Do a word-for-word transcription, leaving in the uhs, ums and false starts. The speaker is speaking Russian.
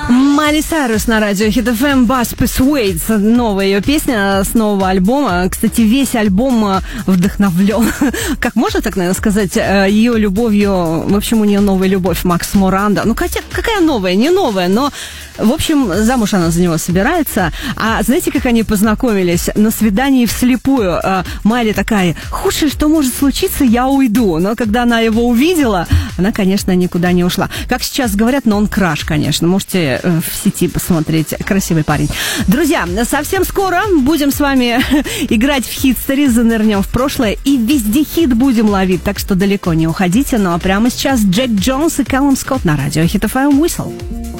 Майли Сайрус на радио Хит эф эм, Bass Persuades, новая ее песня с нового альбома. Кстати, весь альбом вдохновлен, как можно так, наверное, сказать, ее любовью. В общем, у нее новая любовь, Макс Морандо. Ну, хотя, какая новая? Не новая, но, в общем, замуж она за него собирается. А знаете, как они познакомились? На свидании вслепую. Майли такая: худшее, что может случиться, я уйду. Но когда она его увидела, она, конечно, никуда не ушла. Как сейчас говорят, но он краш, конечно. Можете в сети посмотреть. Красивый парень. Друзья, совсем скоро будем с вами играть в хит-стори, занырнем в прошлое и везде хит будем ловить. Так что далеко не уходите. Ну а прямо сейчас Джек Джонс и Кэллум Скотт на радио Хит эф эм. Whistle.